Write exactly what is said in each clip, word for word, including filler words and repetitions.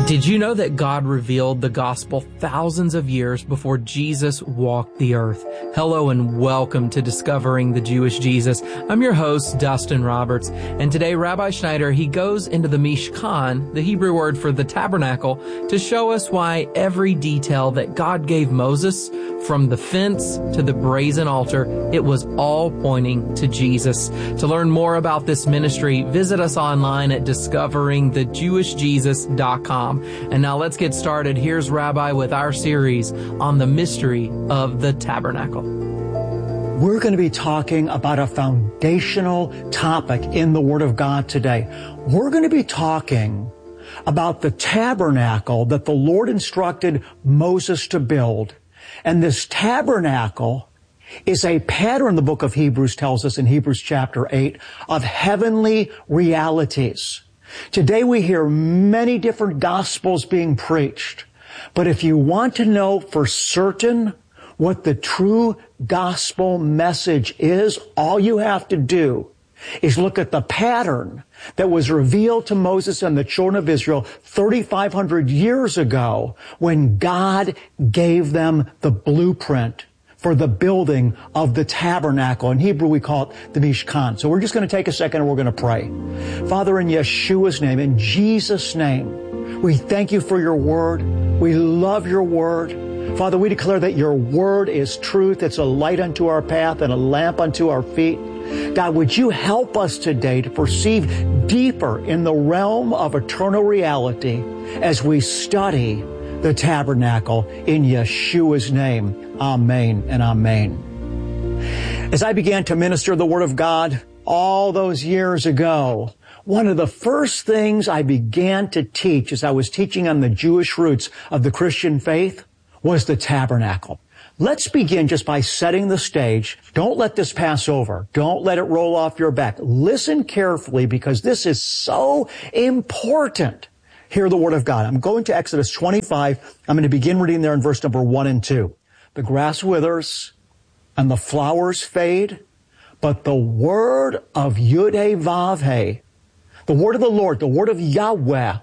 Did you know that God revealed the gospel thousands of years before Jesus walked the earth? Hello and welcome to Discovering the Jewish Jesus. I'm your host, Dustin Roberts, and today Rabbi Schneider, he goes into the Mishkan, the Hebrew word for the tabernacle, to show us why every detail that God gave Moses, from the fence to the brazen altar, it was all pointing to Jesus. To learn more about this ministry, visit us online at discovering the jewish jesus dot com. And now let's get started. Here's Rabbi with our series on the mystery of the tabernacle. We're going to be talking about a foundational topic in the Word of God today. We're going to be talking about the tabernacle that the Lord instructed Moses to build. And this tabernacle is a pattern, the book of Hebrews tells us in Hebrews chapter eight, of heavenly realities. Today we hear many different gospels being preached. But if you want to know for certain what the true gospel message is, all you have to do is look at the pattern that was revealed to Moses and the children of Israel thirty-five hundred years ago when God gave them the blueprint for the building of the tabernacle. In Hebrew, we call it the Mishkan. So we're just going to take a second and we're going to pray. Father, in Yeshua's name, in Jesus' name, we thank you for your word. We love your word. Father, we declare that your word is truth. It's a light unto our path and a lamp unto our feet. God, would you help us today to perceive deeper in the realm of eternal reality as we study the tabernacle in Yeshua's name. Amen and amen. As I began to minister the Word of God all those years ago, one of the first things I began to teach as I was teaching on the Jewish roots of the Christian faith was the tabernacle. Let's begin just by setting the stage. Don't let this pass over. Don't let it roll off your back. Listen carefully because this is so important. Hear the Word of God. I'm going to Exodus twenty-five. I'm going to begin reading there in verse number one and two. The grass withers and the flowers fade, but the word of Yud-Heh-Vav-Heh, the word of the Lord, the word of Yahweh,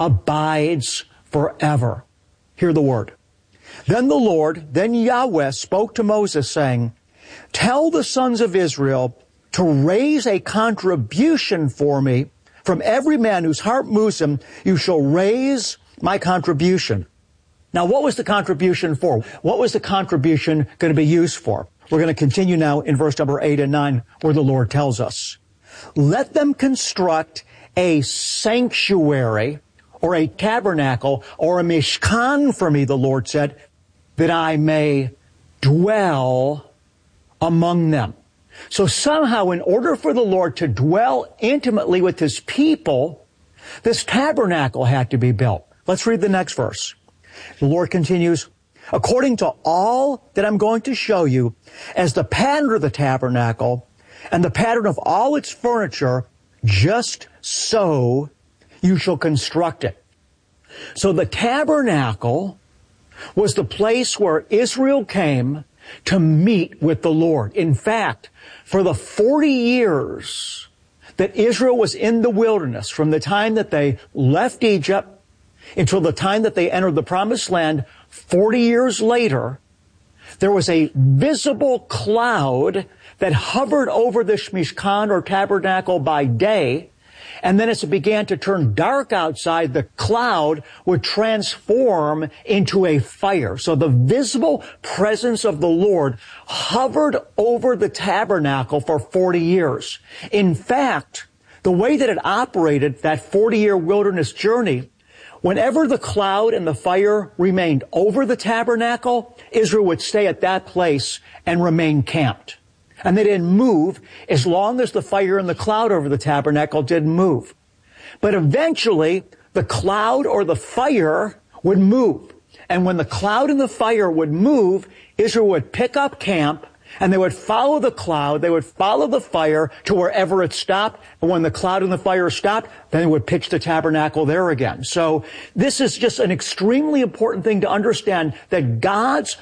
abides forever. Hear the word. Then the Lord, then Yahweh spoke to Moses, saying, tell the sons of Israel to raise a contribution for me. From every man whose heart moves him, you shall raise my contribution. Now, what was the contribution for? What was the contribution going to be used for? We're going to continue now in verse number eight and nine, where the Lord tells us, let them construct a sanctuary or a tabernacle or a mishkan for me, the Lord said, that I may dwell among them. So somehow, in order for the Lord to dwell intimately with His people, this tabernacle had to be built. Let's read the next verse. The Lord continues, according to all that I'm going to show you, as the pattern of the tabernacle and the pattern of all its furniture, just so you shall construct it. So the tabernacle was the place where Israel came to meet with the Lord. In fact, for the forty years that Israel was in the wilderness, from the time that they left Egypt until the time that they entered the Promised Land, forty years later, there was a visible cloud that hovered over the Mishkan or tabernacle by day. And then as it began to turn dark outside, the cloud would transform into a fire. So the visible presence of the Lord hovered over the tabernacle for forty years. In fact, the way that it operated, that forty-year wilderness journey, whenever the cloud and the fire remained over the tabernacle, Israel would stay at that place and remain camped. And they didn't move as long as the fire and the cloud over the tabernacle didn't move. But eventually, the cloud or the fire would move. And when the cloud and the fire would move, Israel would pick up camp, and they would follow the cloud, they would follow the fire to wherever it stopped. And when the cloud and the fire stopped, then they would pitch the tabernacle there again. So this is just an extremely important thing to understand, that God's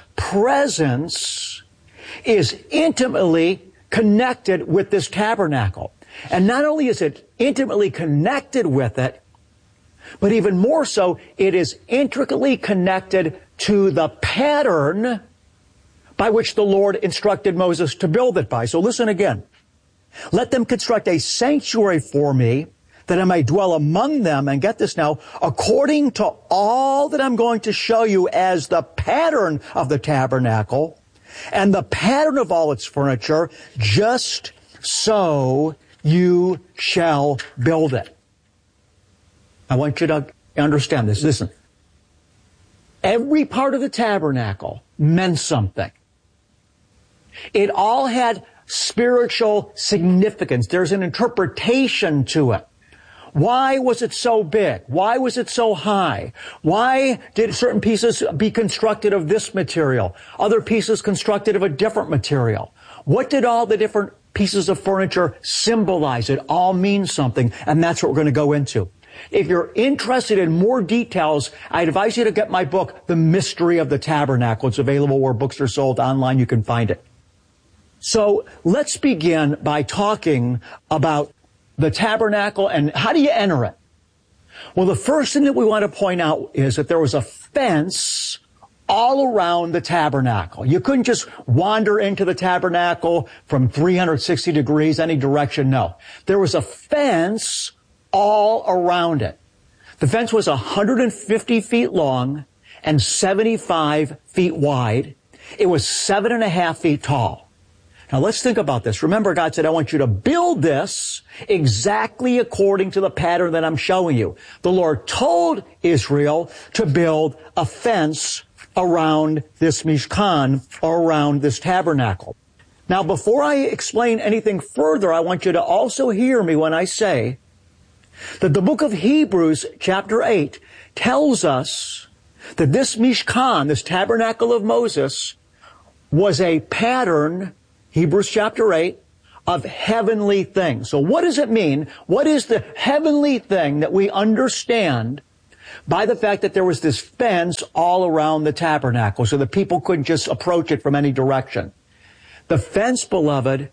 presence is intimately connected with this tabernacle. And not only is it intimately connected with it, But even more so, it is intricately connected to the pattern by which the Lord instructed Moses to build it by. So listen again. Let them construct a sanctuary for me, that I may dwell among them, and get this now, according to all that I'm going to show you as the pattern of the tabernacle, and the pattern of all its furniture, just so you shall build it. I want you to understand this. Listen. Every part of the tabernacle meant something. It all had spiritual significance. There's an interpretation to it. Why was it so big? Why was it so high? Why did certain pieces be constructed of this material? Other pieces constructed of a different material? What did all the different pieces of furniture symbolize? It all means something, and that's what we're going to go into. If you're interested in more details, I advise you to get my book, The Mystery of the Tabernacle. It's available where books are sold. Online, you can find it. So let's begin by talking about the tabernacle and how do you enter it? Well, the first thing that we want to point out is that there was a fence all around the tabernacle. You couldn't just wander into the tabernacle from three hundred sixty degrees, any direction. No. There was a fence all around it. The fence was one hundred fifty feet long and seventy-five feet wide. It was seven and a half feet tall. Now let's think about this. Remember, God said, I want you to build this exactly according to the pattern that I'm showing you. The Lord told Israel to build a fence around this Mishkan, or around this tabernacle. Now, before I explain anything further, I want you to also hear me when I say that the book of Hebrews, chapter eight, tells us that this Mishkan, this tabernacle of Moses, was a pattern, Hebrews chapter eight, of heavenly things. So what does it mean? What is the heavenly thing that we understand by the fact that there was this fence all around the tabernacle so that people couldn't just approach it from any direction? The fence, beloved,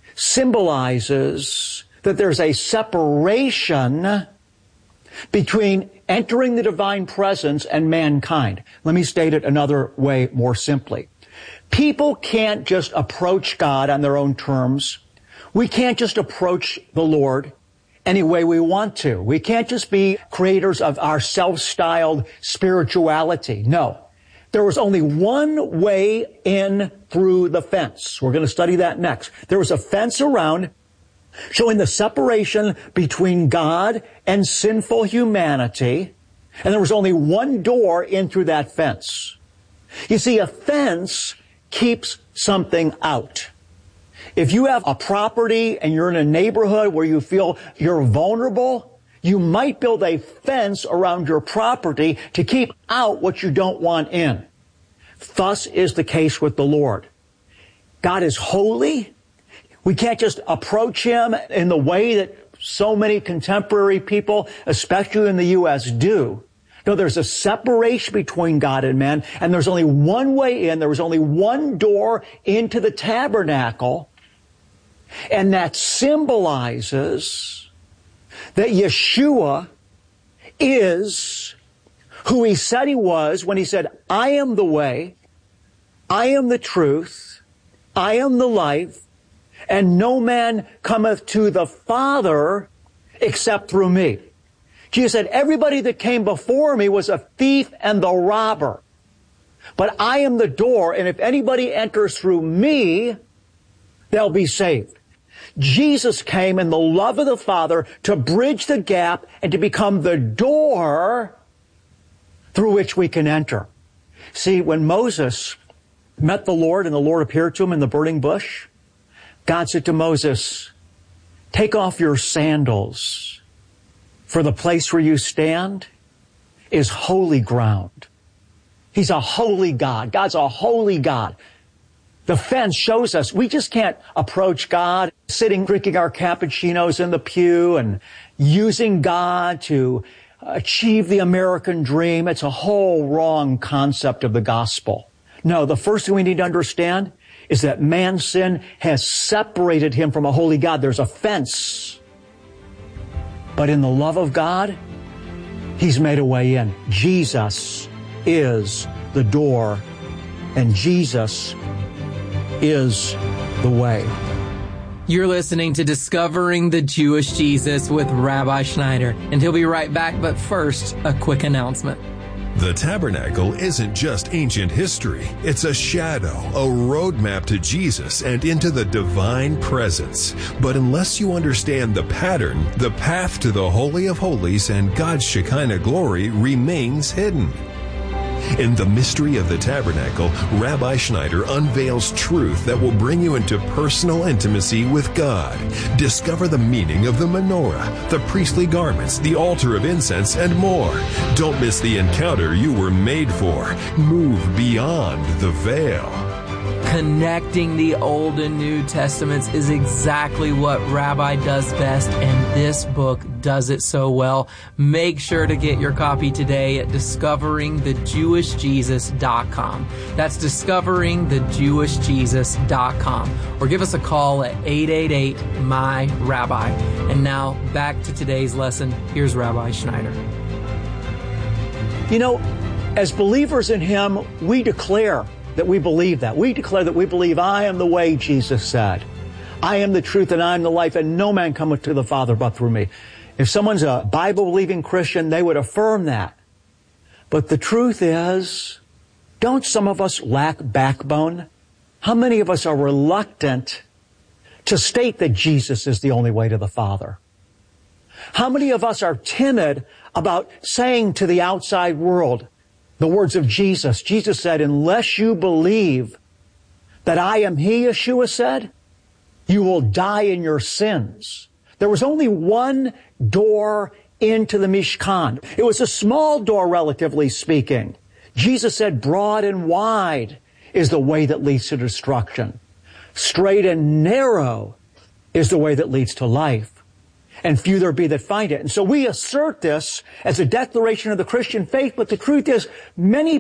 symbolizes that there's a separation between entering the divine presence and mankind. Let me state it another way more simply. People can't just approach God on their own terms. We can't just approach the Lord any way we want to. We can't just be creators of our self-styled spirituality. No. There was only one way in through the fence. We're going to study that next. There was a fence around showing the separation between God and sinful humanity, and there was only one door in through that fence. You see, a fence keeps something out. If you have a property and you're in a neighborhood where you feel you're vulnerable, you might build a fence around your property to keep out what you don't want in. Thus is the case with the Lord. God is holy. We can't just approach Him in the way that so many contemporary people, especially in the U S, do. No, there's a separation between God and man, and there's only one way in. There was only one door into the tabernacle, and that symbolizes that Yeshua is who He said He was when He said, I am the way, I am the truth, I am the life, and no man cometh to the Father except through me. Jesus said, everybody that came before me was a thief and the robber. But I am the door, and if anybody enters through me, they'll be saved. Jesus came in the love of the Father to bridge the gap and to become the door through which we can enter. See, when Moses met the Lord and the Lord appeared to him in the burning bush, God said to Moses, take off your sandals, for the place where you stand is holy ground. He's a holy God. God's a holy God. The fence shows us we just can't approach God sitting drinking our cappuccinos in the pew and using God to achieve the American dream. It's a whole wrong concept of the gospel. No, the first thing we need to understand is that man's sin has separated him from a holy God. There's a fence. But in the love of God, He's made a way in. Jesus is the door, and Jesus is the way. You're listening to Discovering the Jewish Jesus with Rabbi Schneider, and he'll be right back, but first, a quick announcement. The tabernacle isn't just ancient history. It's a shadow, a roadmap to Jesus and into the divine presence. But unless you understand the pattern, the path to the Holy of Holies and God's Shekinah glory remains hidden. In the mystery of the tabernacle, Rabbi Schneider unveils truth that will bring you into personal intimacy with God. Discover the meaning of the menorah, the priestly garments, the altar of incense, and more. Don't miss the encounter you were made for. Move beyond the veil. Connecting the Old and New Testaments is exactly what Rabbi does best, and this book does it so well. Make sure to get your copy today at discovering the jewish jesus dot com. That's discovering the jewish jesus dot com. Or give us a call at eight eight eight, M Y, Rabbi. And now, back to today's lesson. Here's Rabbi Schneider. You know, as believers in Him, we declare that we believe that. We declare that we believe, I am the way, Jesus said. I am the truth and I am the life, and no man cometh to the Father but through me. If someone's a Bible-believing Christian, they would affirm that. But the truth is, don't some of us lack backbone? How many of us are reluctant to state that Jesus is the only way to the Father? How many of us are timid about saying to the outside world the words of Jesus? Jesus said, unless you believe that I am He, Yeshua said, you will die in your sins. There was only one door into the Mishkan. It was a small door, relatively speaking. Jesus said, broad and wide is the way that leads to destruction. Straight and narrow is the way that leads to life. And few there be that find it. And so we assert this as a declaration of the Christian faith, but the truth is, many